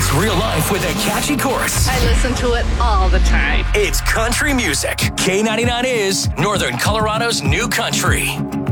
It's real life with a catchy chorus. I listen to it all the time. It's country music. K99 is Northern Colorado's new country.